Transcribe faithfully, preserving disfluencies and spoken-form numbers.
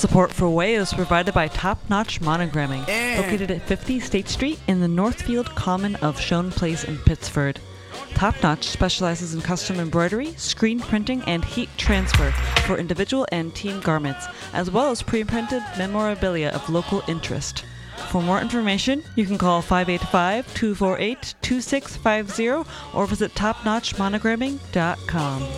Support for Way is provided by Top Notch Monogramming, located at fifty State Street in the Northfield Common of Shone Place in Pittsford. Top Notch specializes in custom embroidery, screen printing, and heat transfer for individual and team garments, as well as pre-printed memorabilia of local interest. For more information, you can call five eight five, two four eight, two six five zero or visit top notch monogramming dot com.